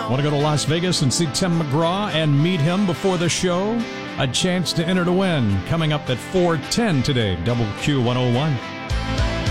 Want to go to Las Vegas and see Tim McGraw and meet him before the show? A chance to enter to win coming up at 4:10 today, WQ101.